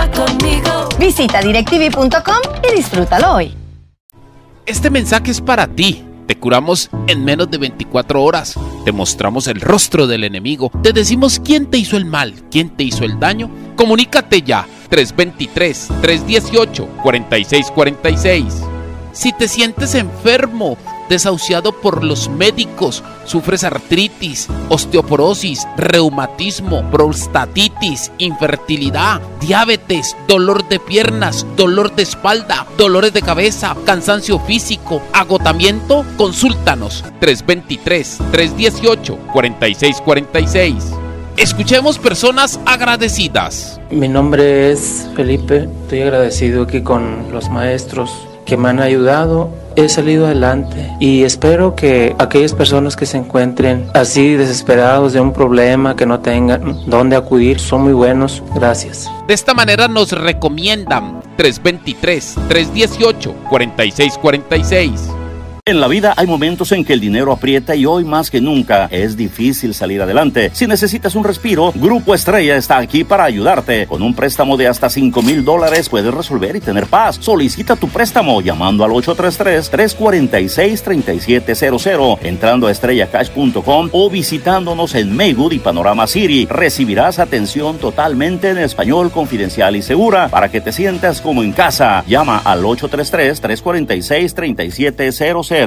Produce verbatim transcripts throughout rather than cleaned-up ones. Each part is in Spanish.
Juega conmigo. Visita DirecTV punto com y disfrútalo hoy. Este mensaje es para ti. Te curamos en menos de veinticuatro horas. Te mostramos el rostro del enemigo. Te decimos quién te hizo el mal, quién te hizo el daño. Comunícate ya. tres dos tres, tres uno ocho, cuatro seis cuatro seis. Si te sientes enfermo, desahuciado por los médicos, sufres artritis, osteoporosis, reumatismo, prostatitis, infertilidad, diabetes, dolor de piernas, dolor de espalda, dolores de cabeza, cansancio físico, agotamiento, consúltanos. tres dos tres, tres uno ocho, cuatro seis cuatro seis. Escuchemos personas agradecidas. Mi nombre es Felipe. Estoy agradecido aquí con los maestros que me han ayudado. He salido adelante y espero que aquellas personas que se encuentren así desesperados de un problema, que no tengan dónde acudir, son muy buenos. Gracias. De esta manera nos recomiendan tres dos tres, tres uno ocho, cuatro seis cuatro seis. En la vida hay momentos en que el dinero aprieta y hoy más que nunca es difícil salir adelante. Si necesitas un respiro, Grupo Estrella está aquí para ayudarte. Con un préstamo de hasta cinco mil dólares puedes resolver y tener paz. Solicita tu préstamo llamando al ocho tres tres, tres cuatro seis, tres siete cero cero, entrando a estrella cash punto com o visitándonos en Maywood y Panorama City. Recibirás atención totalmente en español, confidencial y segura para que te sientas como en casa. Llama al ocho tres tres, tres cuatro seis, tres siete cero cero.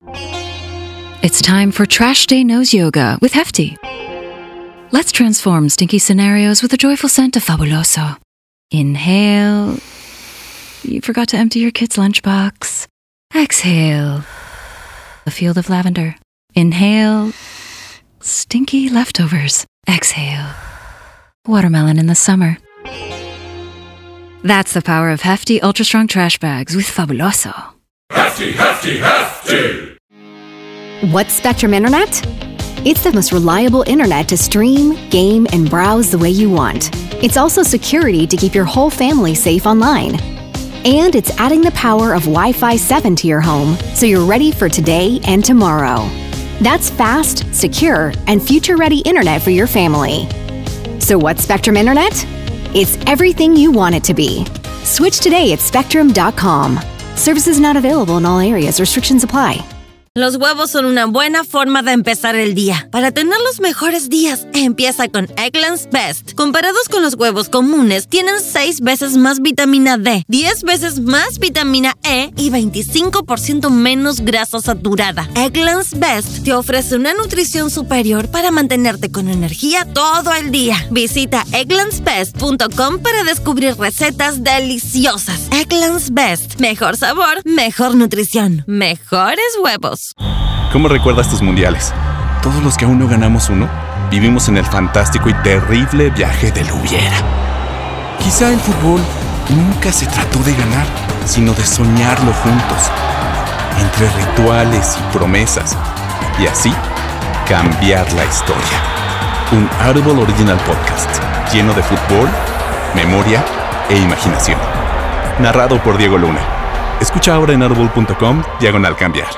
It's time for Trash Day Nose Yoga with Hefty. Let's transform stinky scenarios with a joyful scent of Fabuloso. Inhale. You forgot to empty your kid's lunchbox. Exhale. A field of lavender. Inhale. Stinky leftovers. Exhale. Watermelon in the summer. That's the power of Hefty Ultra Strong Trash Bags with Fabuloso. Hefty, hefty, hefty! What's Spectrum Internet? It's the most reliable internet to stream, game, and browse the way you want. It's also security to keep your whole family safe online. And it's adding the power of Wi-Fi seven to your home, so you're ready for today and tomorrow. That's fast, secure, and future-ready internet for your family. So what's Spectrum Internet? It's everything you want it to be. Switch today at spectrum dot com. Services not available in all areas. Restrictions apply. Los huevos son una buena forma de empezar el día. Para tener los mejores días, empieza con Eggland's Best. Comparados con los huevos comunes, tienen seis veces más vitamina D, diez veces más vitamina E y veinticinco por ciento menos grasa saturada. Eggland's Best te ofrece una nutrición superior para mantenerte con energía todo el día. Visita egglands best punto com para descubrir recetas deliciosas. Eggland's Best. Mejor sabor, mejor nutrición, mejores huevos. ¿Cómo recuerdas tus mundiales? Todos los que aún no ganamos uno, vivimos en el fantástico y terrible viaje del hubiera. Quizá el fútbol nunca se trató de ganar, sino de soñarlo juntos, entre rituales y promesas, y así cambiar la historia. Un Audible Original Podcast, lleno de fútbol, memoria e imaginación. Narrado por Diego Luna. Escucha ahora en audible punto com, diagonal cambiar.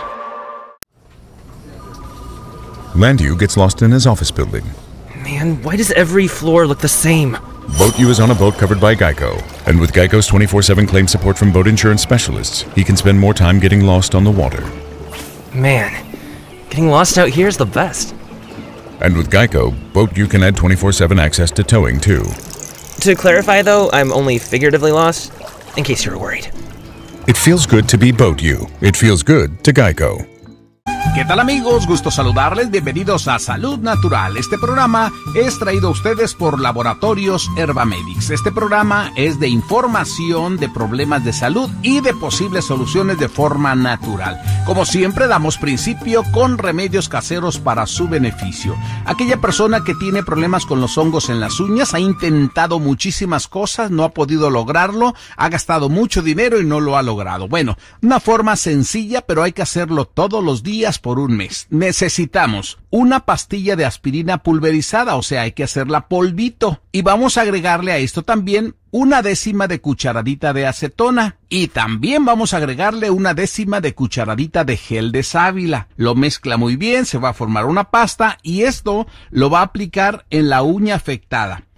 Landu gets lost in his office building. Man, why does every floor look the same? BoatU is on a boat covered by Geico. And with Geico's twenty-four seven claim support from boat insurance specialists, he can spend more time getting lost on the water. Man, getting lost out here is the best. And with Geico, BoatU can add twenty-four seven access to towing, too. To clarify, though, I'm only figuratively lost, in case you were worried. It feels good to be BoatU. It feels good to Geico. ¿Qué tal, amigos? Gusto saludarles. Bienvenidos a Salud Natural. Este programa es traído a ustedes por Laboratorios Herbamedics. Este programa es de información de problemas de salud y de posibles soluciones de forma natural. Como siempre, damos principio con remedios caseros para su beneficio. Aquella persona que tiene problemas con los hongos en las uñas ha intentado muchísimas cosas, no ha podido lograrlo, ha gastado mucho dinero y no lo ha logrado. Bueno, una forma sencilla, pero hay que hacerlo todos los días por un mes. Necesitamos una pastilla de aspirina pulverizada, o sea, hay que hacerla polvito. Y vamos a agregarle a esto también una décima de cucharadita de acetona. Y también vamos a agregarle una décima de cucharadita de gel de sábila. Lo mezcla muy bien, se va a formar una pasta y esto lo va a aplicar en la uña afectada.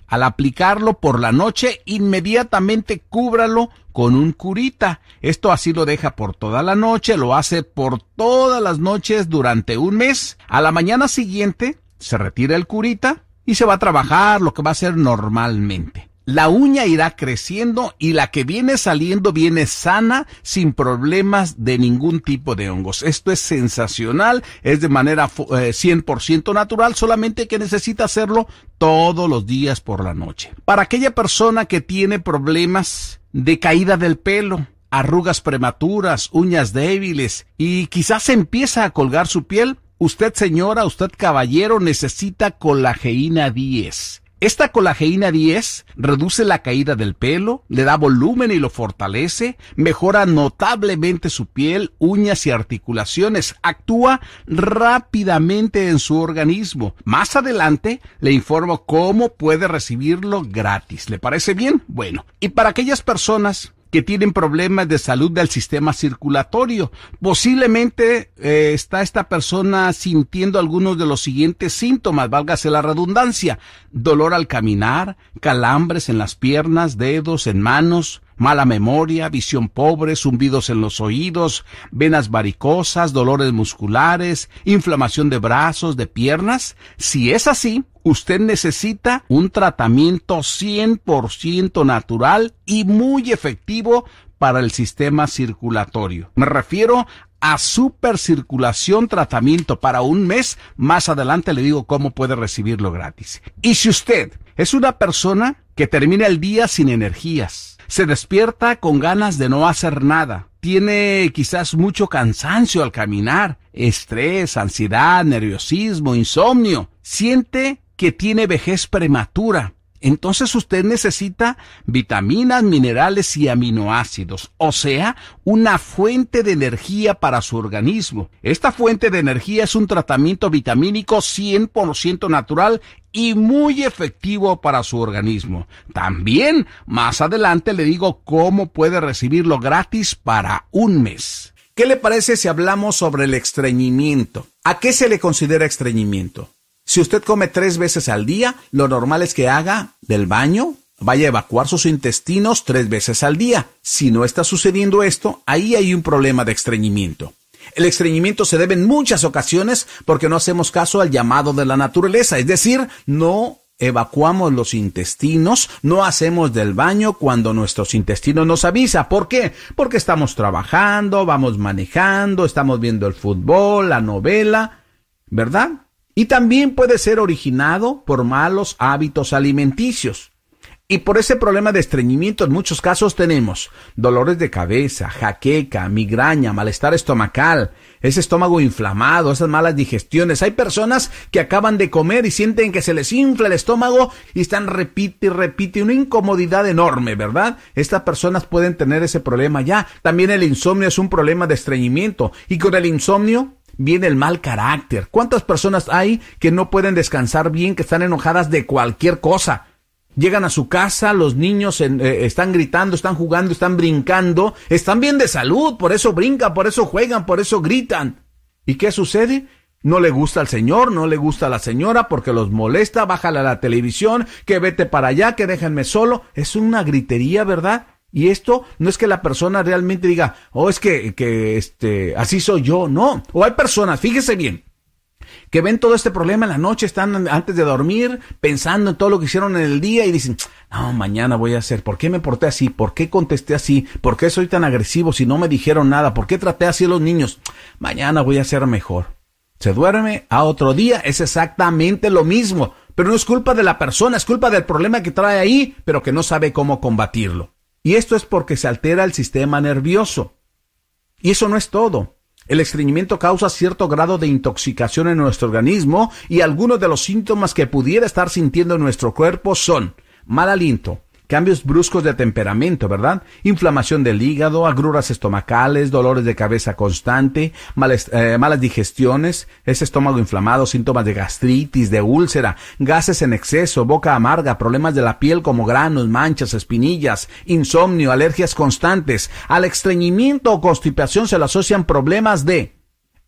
Al aplicarlo por la noche, inmediatamente cúbralo con un curita. Esto así lo deja por toda la noche, lo hace por todas las noches durante un mes. A la mañana siguiente se retira el curita y se va a trabajar lo que va a hacer normalmente. La uña irá creciendo y la que viene saliendo viene sana, sin problemas de ningún tipo de hongos. Esto es sensacional, es de manera eh, cien por ciento natural, solamente que necesita hacerlo todos los días por la noche. Para aquella persona que tiene problemas de caída del pelo, arrugas prematuras, uñas débiles y quizás empieza a colgar su piel, usted señora, usted caballero, necesita colageína diez. Esta colageína diez reduce la caída del pelo, le da volumen y lo fortalece, mejora notablemente su piel, uñas y articulaciones, actúa rápidamente en su organismo. Más adelante le informo cómo puede recibirlo gratis. ¿Le parece bien? Bueno, y para aquellas personas que tienen problemas de salud del sistema circulatorio. Posiblemente eh, está esta persona sintiendo algunos de los siguientes síntomas, válgase la redundancia: dolor al caminar, calambres en las piernas, dedos, en manos, mala memoria, visión pobre, zumbidos en los oídos, venas varicosas, dolores musculares, inflamación de brazos, de piernas. Si es así, usted necesita un tratamiento cien por ciento natural y muy efectivo para el sistema circulatorio. Me refiero a Supercirculación Tratamiento para un mes. Más adelante le digo cómo puede recibirlo gratis. Y si usted es una persona que termina el día sin energías, se despierta con ganas de no hacer nada, tiene quizás mucho cansancio al caminar, estrés, ansiedad, nerviosismo, insomnio, siente que tiene vejez prematura, entonces usted necesita vitaminas, minerales y aminoácidos, o sea, una fuente de energía para su organismo. Esta fuente de energía es un tratamiento vitamínico cien por ciento natural y muy efectivo para su organismo. También, más adelante le digo cómo puede recibirlo gratis para un mes. ¿Qué le parece si hablamos sobre el estreñimiento? ¿A qué se le considera estreñimiento? Si usted come tres veces al día, lo normal es que haga del baño, vaya a evacuar sus intestinos tres veces al día. Si no está sucediendo esto, ahí hay un problema de estreñimiento. El estreñimiento se debe en muchas ocasiones porque no hacemos caso al llamado de la naturaleza, es decir, no evacuamos los intestinos, no hacemos del baño cuando nuestros intestinos nos avisa. ¿Por qué? Porque estamos trabajando, vamos manejando, estamos viendo el fútbol, la novela, ¿verdad? Y también puede ser originado por malos hábitos alimenticios. Y por ese problema de estreñimiento en muchos casos tenemos dolores de cabeza, jaqueca, migraña, malestar estomacal, ese estómago inflamado, esas malas digestiones. Hay personas que acaban de comer y sienten que se les infla el estómago y están repite y repite, una incomodidad enorme, ¿verdad? Estas personas pueden tener ese problema ya. También el insomnio es un problema de estreñimiento, y con el insomnio viene el mal carácter. ¿Cuántas personas hay que no pueden descansar bien, que están enojadas de cualquier cosa? Llegan a su casa, los niños en, eh, están gritando, están jugando, están brincando, están bien de salud, por eso brincan, por eso juegan, por eso gritan. ¿Y qué sucede? No le gusta al señor, no le gusta a la señora porque los molesta, bájale a la televisión, que vete para allá, que déjenme solo. Es una gritería, ¿verdad? Y esto no es que la persona realmente diga, oh, es que, que este, así soy yo, no. O hay personas, fíjese bien, que ven todo este problema en la noche, están antes de dormir pensando en todo lo que hicieron en el día y dicen, no, mañana voy a hacer, ¿por qué me porté así? ¿Por qué contesté así? ¿Por qué soy tan agresivo si no me dijeron nada? ¿Por qué traté así a los niños? Mañana voy a ser mejor. Se duerme, a otro día es exactamente lo mismo, pero no es culpa de la persona, es culpa del problema que trae ahí, pero que no sabe cómo combatirlo. Y esto es porque se altera el sistema nervioso. Y eso no es todo. El estreñimiento causa cierto grado de intoxicación en nuestro organismo y algunos de los síntomas que pudiera estar sintiendo nuestro cuerpo son mal aliento, cambios bruscos de temperamento, ¿verdad? Inflamación del hígado, agruras estomacales, dolores de cabeza constante, malas, eh, malas digestiones, ese estómago inflamado, síntomas de gastritis, de úlcera, gases en exceso, boca amarga, problemas de la piel como granos, manchas, espinillas, insomnio, alergias constantes. Al estreñimiento o constipación se le asocian problemas de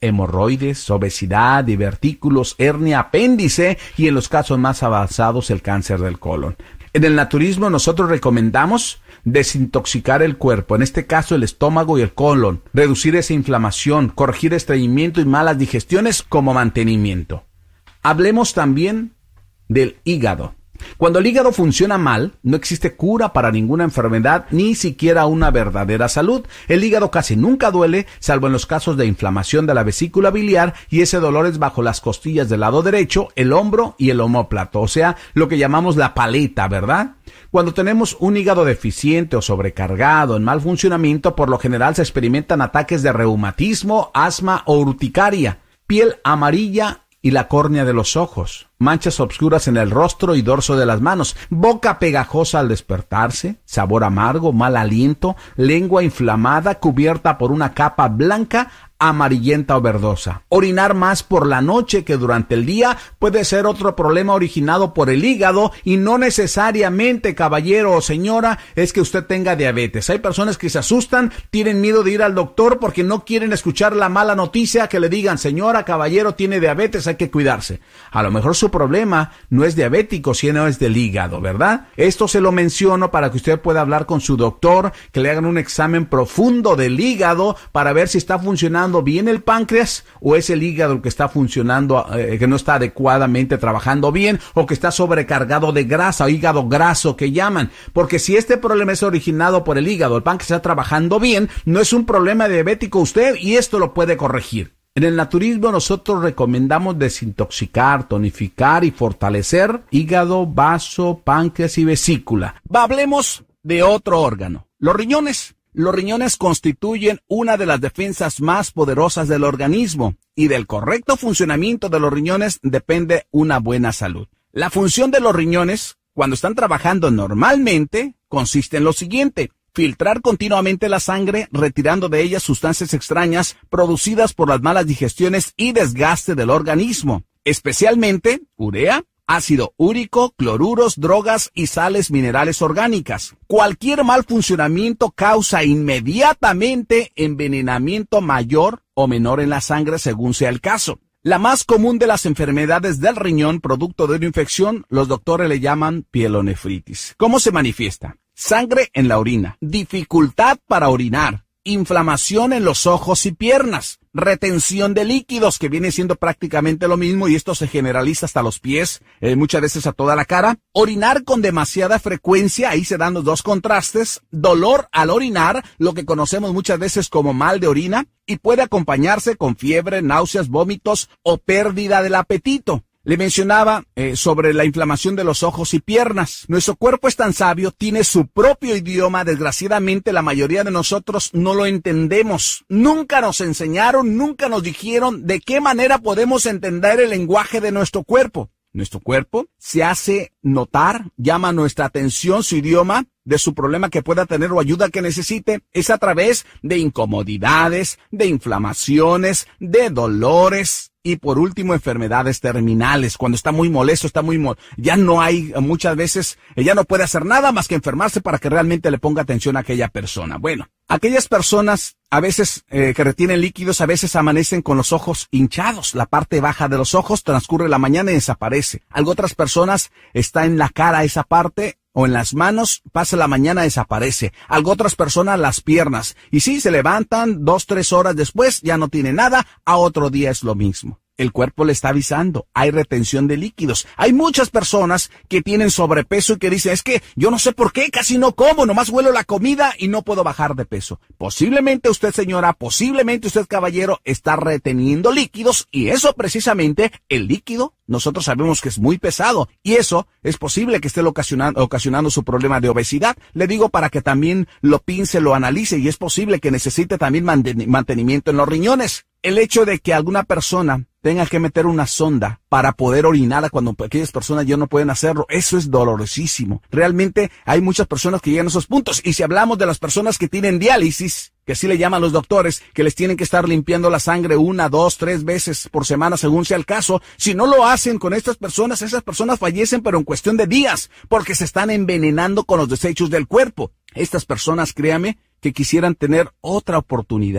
hemorroides, obesidad, divertículos, hernia, apéndice y en los casos más avanzados el cáncer del colon. En el naturismo nosotros recomendamos desintoxicar el cuerpo, en este caso el estómago y el colon, reducir esa inflamación, corregir estreñimiento y malas digestiones como mantenimiento. Hablemos también del hígado. Cuando el hígado funciona mal, no existe cura para ninguna enfermedad, ni siquiera una verdadera salud. El hígado casi nunca duele, salvo en los casos de inflamación de la vesícula biliar, y ese dolor es bajo las costillas del lado derecho, el hombro y el omóplato, o sea, lo que llamamos la paleta, ¿verdad? Cuando tenemos un hígado deficiente o sobrecargado, en mal funcionamiento, por lo general se experimentan ataques de reumatismo, asma o urticaria, piel amarilla y la córnea de los ojos, manchas obscuras en el rostro y dorso de las manos, boca pegajosa al despertarse, sabor amargo, mal aliento, lengua inflamada cubierta por una capa blanca, amarillenta o verdosa. Orinar más por la noche que durante el día puede ser otro problema originado por el hígado y no necesariamente, caballero o señora, es que usted tenga diabetes. Hay personas que se asustan, tienen miedo de ir al doctor porque no quieren escuchar la mala noticia que le digan, señora, caballero, tiene diabetes, hay que cuidarse. A lo mejor su problema no es diabético, sino es del hígado, ¿verdad? Esto se lo menciono para que usted pueda hablar con su doctor, que le hagan un examen profundo del hígado para ver si está funcionando bien el páncreas o es el hígado el que está funcionando, eh, que no está adecuadamente trabajando bien o que está sobrecargado de grasa o hígado graso que llaman. Porque si este problema es originado por el hígado, el páncreas está trabajando bien, no es un problema diabético usted y esto lo puede corregir. En el naturismo nosotros recomendamos desintoxicar, tonificar y fortalecer hígado, vaso, páncreas y vesícula. Hablemos de otro órgano, los riñones. Los riñones constituyen una de las defensas más poderosas del organismo y del correcto funcionamiento de los riñones depende una buena salud. La función de los riñones, cuando están trabajando normalmente, consiste en lo siguiente: filtrar continuamente la sangre, retirando de ella sustancias extrañas producidas por las malas digestiones y desgaste del organismo, especialmente urea, ácido úrico, cloruros, drogas y sales minerales orgánicas. Cualquier mal funcionamiento causa inmediatamente envenenamiento mayor o menor en la sangre según sea el caso. La más común de las enfermedades del riñón, producto de una infección, los doctores le llaman pielonefritis. ¿Cómo se manifiesta? Sangre en la orina, dificultad para orinar, inflamación en los ojos y piernas, retención de líquidos, que viene siendo prácticamente lo mismo y esto se generaliza hasta los pies, eh, muchas veces a toda la cara, orinar con demasiada frecuencia, ahí se dan los dos contrastes, dolor al orinar, lo que conocemos muchas veces como mal de orina, y puede acompañarse con fiebre, náuseas, vómitos o pérdida del apetito. Le mencionaba eh, sobre la inflamación de los ojos y piernas. Nuestro cuerpo es tan sabio, tiene su propio idioma. Desgraciadamente, la mayoría de nosotros no lo entendemos. Nunca nos enseñaron, nunca nos dijeron de qué manera podemos entender el lenguaje de nuestro cuerpo. Nuestro cuerpo se hace notar, llama nuestra atención su idioma de su problema que pueda tener o ayuda que necesite. Es a través de incomodidades, de inflamaciones, de dolores. Y por último, enfermedades terminales, cuando está muy molesto, está muy mo ya no hay, muchas veces, ella no puede hacer nada más que enfermarse para que realmente le ponga atención a aquella persona. Bueno, aquellas personas a veces eh, que retienen líquidos, a veces amanecen con los ojos hinchados, la parte baja de los ojos, transcurre la mañana y desaparece. Algo otras personas está en la cara esa parte, o en las manos, pasa la mañana, desaparece. Algo otras personas las piernas. Y sí, se levantan dos, tres horas después, ya no tiene nada, a otro día es lo mismo. El cuerpo le está avisando, hay retención de líquidos. Hay muchas personas que tienen sobrepeso y que dicen, es que yo no sé por qué, casi no como, nomás huelo la comida y no puedo bajar de peso. Posiblemente usted, señora, posiblemente usted, caballero, está reteniendo líquidos y eso precisamente, el líquido, nosotros sabemos que es muy pesado y eso es posible que esté ocasionando, ocasionando su problema de obesidad. Le digo para que también lo piense, lo analice y es posible que necesite también mantenimiento en los riñones. El hecho de que alguna persona tenga que meter una sonda para poder orinar cuando aquellas personas ya no pueden hacerlo, eso es dolorosísimo. Realmente hay muchas personas que llegan a esos puntos. Y si hablamos de las personas que tienen diálisis, que así le llaman los doctores, que les tienen que estar limpiando la sangre una, dos, tres veces por semana según sea el caso, si no lo hacen con estas personas, esas personas fallecen pero en cuestión de días, porque se están envenenando con los desechos del cuerpo. Estas personas, créame, que quisieran tener otra oportunidad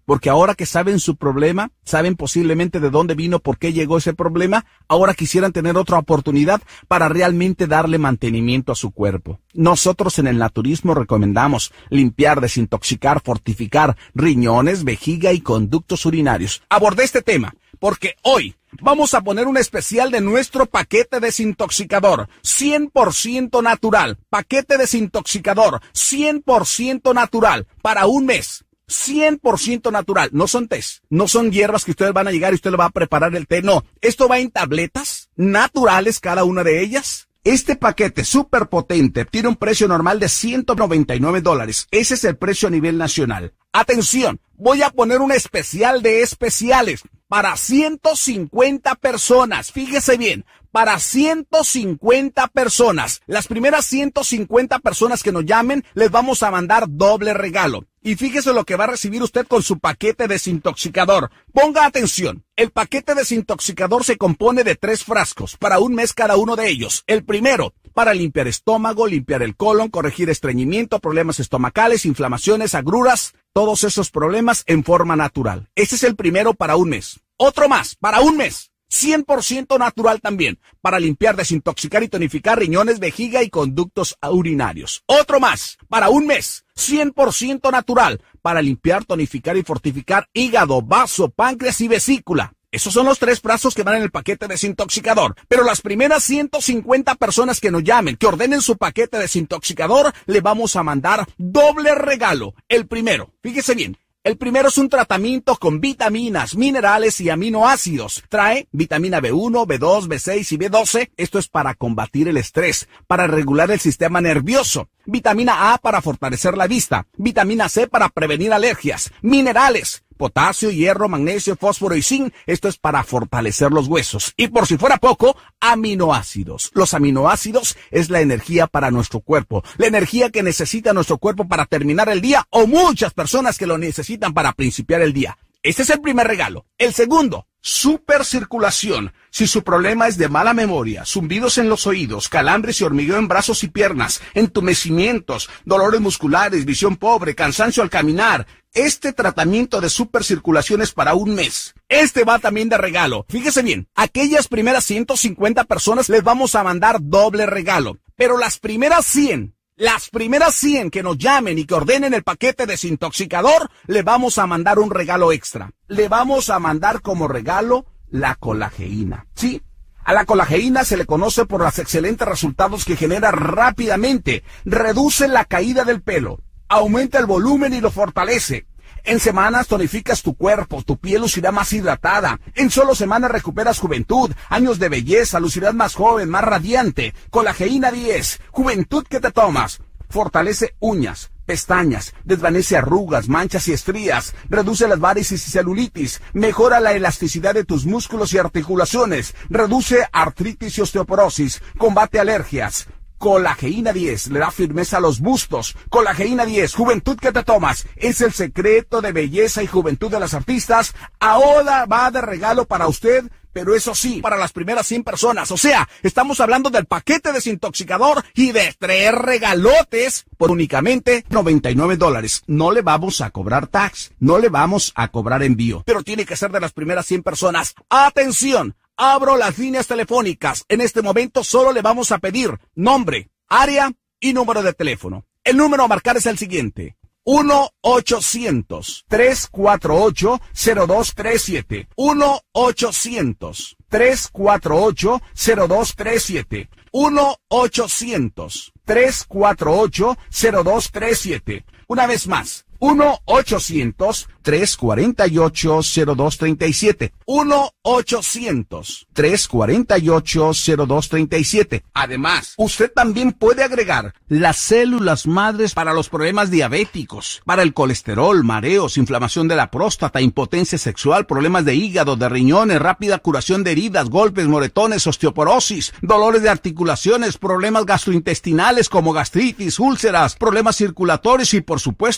Porque ahora que saben su problema, saben posiblemente de dónde vino, por qué llegó ese problema, ahora quisieran tener otra oportunidad para realmente darle mantenimiento a su cuerpo. Nosotros en el naturismo recomendamos limpiar, desintoxicar, fortificar riñones, vejiga y conductos urinarios. Abordé este tema porque hoy vamos a poner un especial de nuestro paquete desintoxicador, cien por ciento natural. Paquete desintoxicador, cien por ciento natural, para un mes. cien por ciento natural, no son tés, no son hierbas que ustedes van a llegar y usted le va a preparar el té, no. Esto va en tabletas naturales, cada una de ellas. Este paquete súper potente tiene un precio normal de ciento noventa y nueve dólares. Ese es el precio a nivel nacional. Atención, voy a poner un especial de especiales para ciento cincuenta personas. Fíjese bien, para ciento cincuenta personas. Las primeras ciento cincuenta personas que nos llamen, les vamos a mandar doble regalo. Y fíjese lo que va a recibir usted con su paquete desintoxicador. Ponga atención. El paquete desintoxicador se compone de tres frascos, para un mes cada uno de ellos. El primero, para limpiar estómago, limpiar el colon, corregir estreñimiento, problemas estomacales, inflamaciones, agruras, todos esos problemas en forma natural. Ese es el primero para un mes. Otro más, para un mes. cien por ciento natural también, para limpiar, desintoxicar y tonificar riñones, vejiga y conductos urinarios. Otro más, para un mes, cien por ciento natural, para limpiar, tonificar y fortificar hígado, vaso, páncreas y vesícula. Esos son los tres frascos que van en el paquete desintoxicador. Pero las primeras ciento cincuenta personas que nos llamen, que ordenen su paquete desintoxicador, le vamos a mandar doble regalo. El primero, fíjese bien. El primero es un tratamiento con vitaminas, minerales y aminoácidos. Trae vitamina B uno, B dos, B seis y B doce. Esto es para combatir el estrés, para regular el sistema nervioso. Vitamina A para fortalecer la vista. Vitamina C para prevenir alergias. Minerales. Potasio, hierro, magnesio, fósforo y zinc. Esto es para fortalecer los huesos. Y por si fuera poco, aminoácidos. Los aminoácidos es la energía para nuestro cuerpo. La energía que necesita nuestro cuerpo para terminar el día, o muchas personas que lo necesitan para principiar el día. Este es el primer regalo. El segundo, supercirculación. Si su problema es de mala memoria, zumbidos en los oídos, calambres y hormigueo en brazos y piernas, entumecimientos, dolores musculares, visión pobre, cansancio al caminar, este tratamiento de supercirculación es para un mes. Este va también de regalo. Fíjese bien, aquellas primeras ciento cincuenta personas les vamos a mandar doble regalo. Pero las primeras cien, las primeras cien que nos llamen y que ordenen el paquete desintoxicador, le vamos a mandar un regalo extra. Le vamos a mandar como regalo la colageína. ¿Sí? A la colageína se le conoce por los excelentes resultados que genera rápidamente. Reduce la caída del pelo, aumenta el volumen y lo fortalece. En semanas tonificas tu cuerpo, tu piel lucirá más hidratada. En solo semanas recuperas juventud, años de belleza, lucirás más joven, más radiante. Colageína diez, juventud que te tomas. Fortalece uñas, pestañas, desvanece arrugas, manchas y estrías, reduce las varices y celulitis, mejora la elasticidad de tus músculos y articulaciones, reduce artritis y osteoporosis, combate alergias. Colageína diez le da firmeza a los bustos. Colageína diez, juventud que te tomas. Es el secreto de belleza y juventud de las artistas. Ahora va de regalo para usted, pero eso sí, para las primeras cien personas. O sea, estamos hablando del paquete desintoxicador y de tres regalotes por únicamente noventa y nueve dólares. No le vamos a cobrar tax, no le vamos a cobrar envío, pero tiene que ser de las primeras cien personas. ¡Atención! Abro las líneas telefónicas. En este momento solo le vamos a pedir nombre, área y número de teléfono. El número a marcar es el siguiente. uno ochocientos, tres cuatro ocho, cero dos tres siete. uno ochocientos, tres cuatro ocho, cero dos tres siete. uno ochocientos, tres cuatro ocho, cero dos tres siete. Una vez más. uno ochocientos, tres cuatro ocho, cero dos tres siete. uno ochocientos, tres cuatro ocho, cero dos tres siete. Además, usted también puede agregar las células madres para los problemas diabéticos, para el colesterol, mareos, inflamación de la próstata, impotencia sexual, problemas de hígado, de riñones, rápida curación de heridas, golpes, moretones, osteoporosis, dolores de articulaciones, problemas gastrointestinales como gastritis, úlceras, problemas circulatorios y por supuesto el corazón.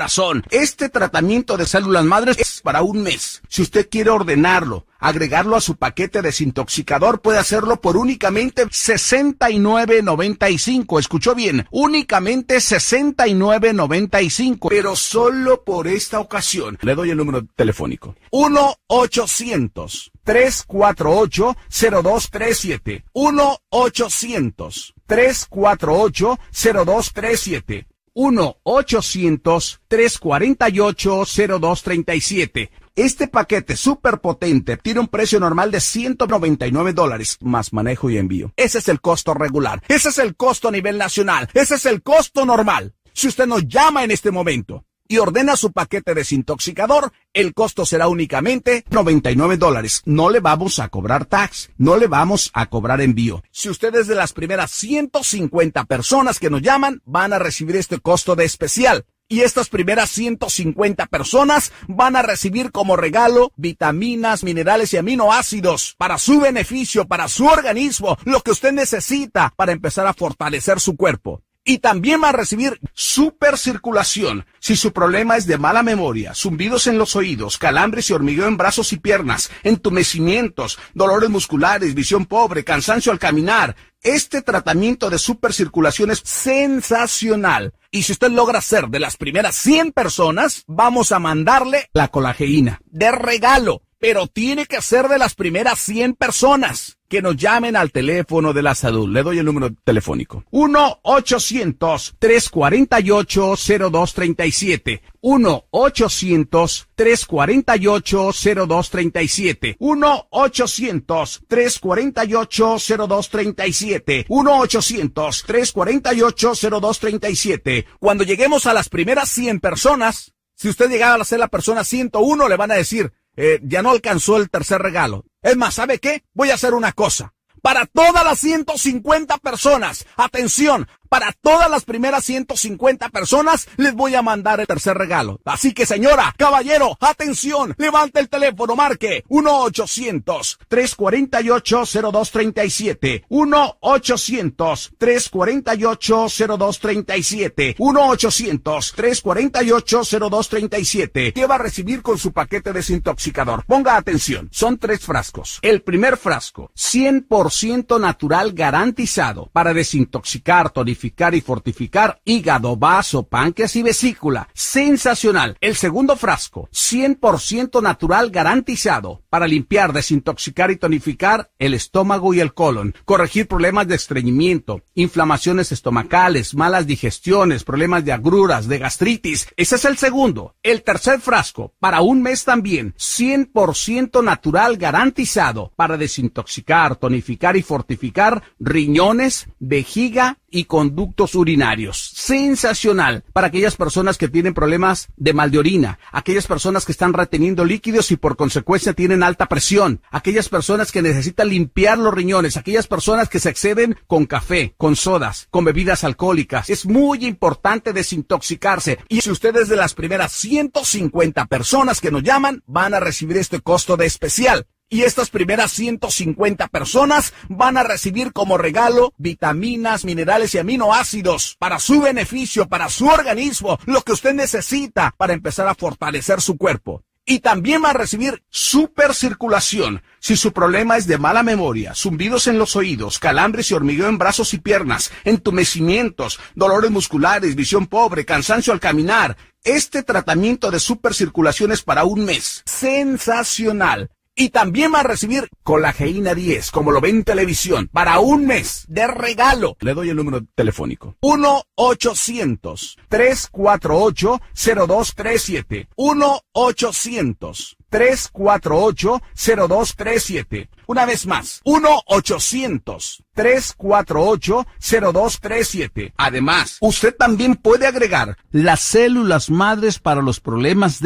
corazón. Este tratamiento de células madres es para un mes. Si usted quiere ordenarlo, agregarlo a su paquete desintoxicador, puede hacerlo por únicamente sesenta y nueve noventa y cinco. Escuchó bien, únicamente sesenta y nueve noventa y cinco, pero solo por esta ocasión. Le doy el número telefónico. uno ochocientos tres cuatro ocho cero dos tres siete. uno ochocientos tres cuatro ocho cero dos tres siete. uno ochocientos tres cuatro ocho cero dos tres siete. Este paquete súper potente tiene un precio normal de ciento noventa y nueve dólares, más manejo y envío. Ese es el costo regular. Ese es el costo a nivel nacional. Ese es el costo normal. Si usted nos llama en este momento y ordena su paquete desintoxicador, el costo será únicamente noventa y nueve dólares. No le vamos a cobrar tax, no le vamos a cobrar envío. Si usted es de las primeras ciento cincuenta personas que nos llaman, van a recibir este costo de especial. Y estas primeras ciento cincuenta personas van a recibir como regalo vitaminas, minerales y aminoácidos para su beneficio, para su organismo, lo que usted necesita para empezar a fortalecer su cuerpo. Y también va a recibir supercirculación. Si su problema es de mala memoria, zumbidos en los oídos, calambres y hormigueo en brazos y piernas, entumecimientos, dolores musculares, visión pobre, cansancio al caminar, este tratamiento de supercirculación es sensacional. Y si usted logra ser de las primeras cien personas, vamos a mandarle la colageína de regalo. Pero tiene que ser de las primeras cien personas que nos llamen al teléfono de la salud. Le doy el número telefónico. uno ochocientos tres cuatro ocho cero dos tres siete. uno ochocientos tres cuatro ocho cero dos tres siete. uno ochocientos tres cuatro ocho cero dos tres siete. uno ochocientos tres cuatro ocho cero dos tres siete. Cuando lleguemos a las primeras cien personas, si usted llegaba a ser la persona ciento uno, le van a decir, Eh, ya no alcanzó el tercer regalo. Es más, ¿sabe qué? Voy a hacer una cosa. Para todas las ciento cincuenta personas, atención, para todas las primeras ciento cincuenta personas les voy a mandar el tercer regalo. Así que señora, caballero, atención, levante el teléfono, marque uno ochocientos tres cuatro ocho cero dos tres siete. uno ochocientos tres cuatro ocho cero dos tres siete. uno ochocientos tres cuatro ocho cero dos tres siete. ¿Qué va a recibir con su paquete desintoxicador? Ponga atención, son tres frascos. El primer frasco, cien por ciento natural garantizado para desintoxicar, tonificar y fortificar hígado, vaso, páncreas y vesícula. Sensacional. El segundo frasco, cien por ciento natural garantizado para limpiar, desintoxicar y tonificar el estómago y el colon, corregir problemas de estreñimiento, inflamaciones estomacales, malas digestiones, problemas de agruras, de gastritis. Ese es el segundo. El tercer frasco, para un mes también, cien por ciento natural garantizado para desintoxicar, tonificar y fortificar riñones, vejiga y conductos urinarios. Sensacional para aquellas personas que tienen problemas de mal de orina, aquellas personas que están reteniendo líquidos y por consecuencia tienen alta presión, aquellas personas que necesitan limpiar los riñones, aquellas personas que se exceden con café, con sodas, con bebidas alcohólicas. Es muy importante desintoxicarse. Y si ustedes de las primeras ciento cincuenta personas que nos llaman, van a recibir este costo de especial. Y estas primeras ciento cincuenta personas van a recibir como regalo vitaminas, minerales y aminoácidos para su beneficio, para su organismo, lo que usted necesita para empezar a fortalecer su cuerpo. Y también va a recibir supercirculación. Si su problema es de mala memoria, zumbidos en los oídos, calambres y hormigueo en brazos y piernas, entumecimientos, dolores musculares, visión pobre, cansancio al caminar, este tratamiento de supercirculación es para un mes. Sensacional. Y también va a recibir colageína diez, como lo ve en televisión, para un mes de regalo. Le doy el número telefónico. uno ochocientos tres cuatro ocho cero dos tres siete. uno ochocientos tres cuatro ocho cero dos tres siete. Una vez más, uno ochocientos tres cuatro ocho cero dos tres siete. Además, usted también puede agregar las células madres para los problemas de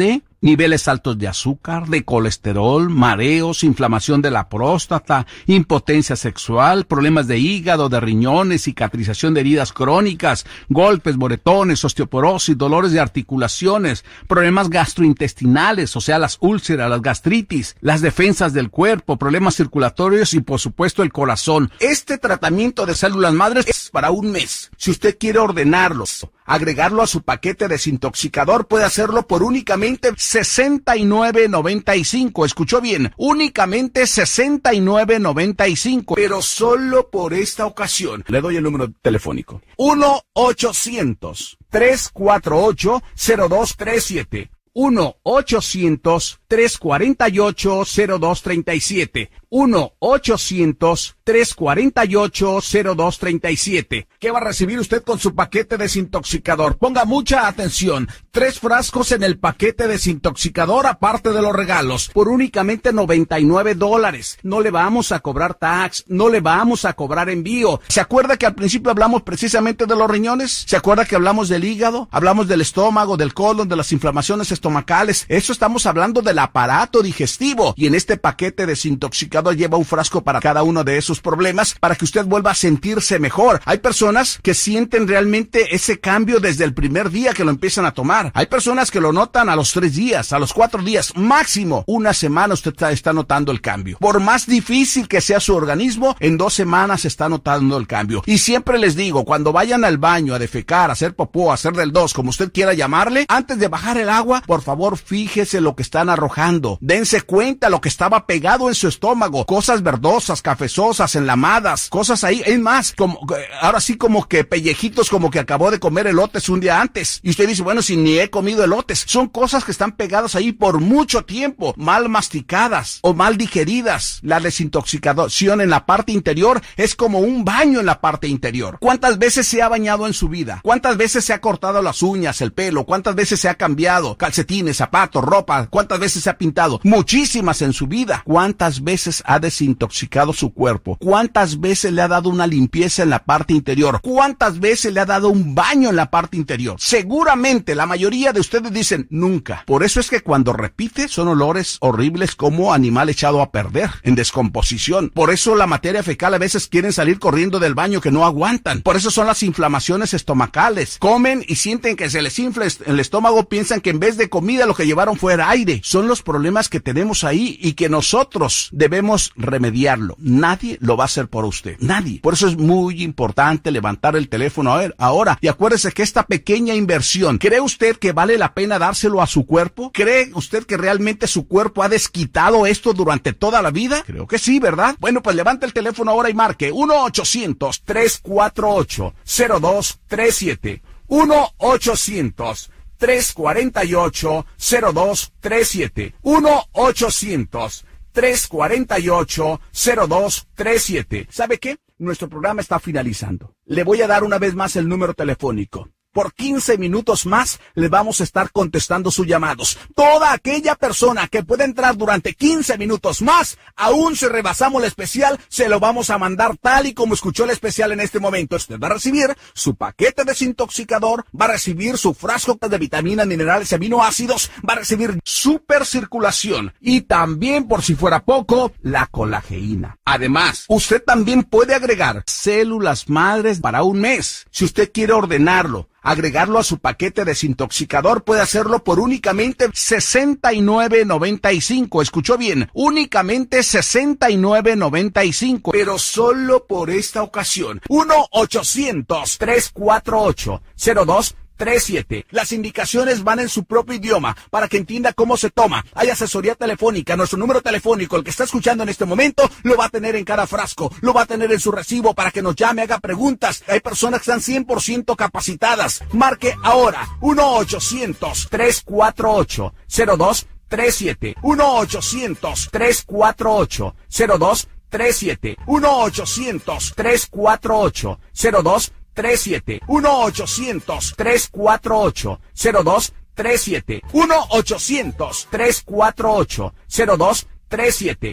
niveles altos de azúcar, de colesterol, mareos, inflamación de la próstata, impotencia sexual, problemas de hígado, de riñones, cicatrización de heridas crónicas, golpes, moretones, osteoporosis, dolores de articulaciones, problemas gastrointestinales, o sea, las úlceras, las gastritis, las defensas del cuerpo, problemas circulatorios y, por supuesto, el corazón. Este tratamiento de células madres es para un mes. Si usted quiere ordenarlo, agregarlo a su paquete desintoxicador, puede hacerlo por únicamente sesenta y nueve noventa y cinco. Escuchó bien, únicamente sesenta y nueve noventa y cinco, pero solo por esta ocasión. Le doy el número telefónico. uno ochocientos, tres cuatro ocho, cero dos tres siete. uno ochocientos, tres cuatro ocho, cero dos tres siete. uno ochocientos, tres cuatro ocho, cero dos tres siete. ¿Qué va a recibir usted con su paquete desintoxicador? Ponga mucha atención. Tres frascos en el paquete desintoxicador, aparte de los regalos, por únicamente noventa y nueve dólares. No le vamos a cobrar tax, no le vamos a cobrar envío. ¿Se acuerda que al principio hablamos precisamente de los riñones? ¿Se acuerda que hablamos del hígado? Hablamos del estómago, del colon, de las inflamaciones estomacales. Eso estamos hablando del aparato digestivo. Y en este paquete desintoxicador lleva un frasco para cada uno de esos problemas, para que usted vuelva a sentirse mejor. Hay personas que sienten realmente ese cambio desde el primer día que lo empiezan a tomar. Hay personas que lo notan a los tres días, a los cuatro días, máximo una semana usted está, está notando el cambio. Por más difícil que sea su organismo, en dos semanas está notando el cambio. Y siempre les digo, cuando vayan al baño a defecar, a hacer popó, a hacer del dos, como usted quiera llamarle, antes de bajar el agua, por favor fíjese lo que están arrojando. Dense cuenta lo que estaba pegado en su estómago, cosas verdosas, cafezosas, enlamadas, cosas ahí. Es más, como ahora sí como que pellejitos, como que acabó de comer elotes un día antes. Y usted dice, bueno, si ni he comido elotes. Son cosas que están pegadas ahí por mucho tiempo, mal masticadas o mal digeridas. La desintoxicación en la parte interior es como un baño en la parte interior. ¿Cuántas veces se ha bañado en su vida? ¿Cuántas veces se ha cortado las uñas, el pelo? ¿Cuántas veces se ha cambiado calcetines, zapatos, ropa? ¿Cuántas veces se ha pintado? Muchísimas en su vida. ¿Cuántas veces ha desintoxicado su cuerpo? ¿Cuántas veces le ha dado una limpieza en la parte interior? ¿Cuántas veces le ha dado un baño en la parte interior? Seguramente la mayoría de ustedes dicen nunca. Por eso es que cuando repite son olores horribles como animal echado a perder, en descomposición. Por eso la materia fecal a veces quieren salir corriendo del baño que no aguantan. Por eso son las inflamaciones estomacales. Comen y sienten que se les infla el estómago, piensan que en vez de comida lo que llevaron fue aire. Son los problemas que tenemos ahí y que nosotros debemos remediarlo. Nadie lo va a hacer por usted. Nadie. Por eso es muy importante levantar el teléfono a ver ahora. Y acuérdese que esta pequeña inversión, ¿cree usted que vale la pena dárselo a su cuerpo? ¿Cree usted que realmente su cuerpo ha desquitado esto durante toda la vida? Creo que sí, ¿verdad? Bueno, pues levante el teléfono ahora y marque uno ochocientos, tres cuatro ocho, cero dos tres siete. uno ochocientos, tres cuatro ocho, cero dos tres siete. uno ochocientos, tres cuatro ocho, cero dos tres siete. ¿Sabe qué? Nuestro programa está finalizando. Le voy a dar una vez más el número telefónico. Por quince minutos más le vamos a estar contestando sus llamados. Toda aquella persona que pueda entrar durante quince minutos más, aún si rebasamos el especial, se lo vamos a mandar tal y como escuchó el especial en este momento. Usted va a recibir su paquete desintoxicador, va a recibir su frasco de vitaminas, minerales y aminoácidos, va a recibir super circulación y también, por si fuera poco, la colageína. Además, usted también puede agregar células madres para un mes. Si usted quiere ordenarlo, agregarlo a su paquete desintoxicador, puede hacerlo por únicamente sesenta y nueve noventa y cinco. Escuchó bien, únicamente sesenta y nueve noventa y cinco, pero solo por esta ocasión. uno ochocientos, tres cuatro ocho, cero dos tres siete. Las indicaciones van en su propio idioma para que entienda cómo se toma. Hay asesoría telefónica. Nuestro número telefónico, el que está escuchando en este momento, lo va a tener en cada frasco, lo va a tener en su recibo para que nos llame, haga preguntas. Hay personas que están cien por ciento capacitadas. Marque ahora uno ochocientos, tres cuatro ocho, cero dos tres siete. uno ochocientos, tres cuatro ocho, cero dos tres siete. uno ochocientos, tres cuatro ocho, cero dos tres siete. uno ochocientos, tres cuatro ocho, cero dos tres siete. uno ochocientos, tres cuatro ocho, cero dos tres siete.